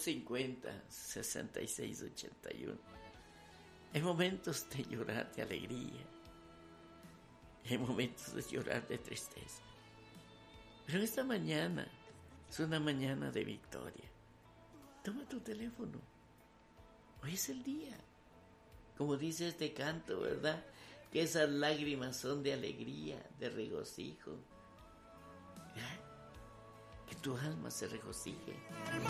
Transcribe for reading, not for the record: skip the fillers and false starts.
2250 6681. Hay momentos de llorar de alegría, hay momentos de llorar de tristeza. Pero esta mañana es una mañana de victoria. Toma tu teléfono. Hoy es el día. Como dice este canto, ¿verdad? Que esas lágrimas son de alegría, de regocijo. ¿Verdad? Que tu alma se regocije.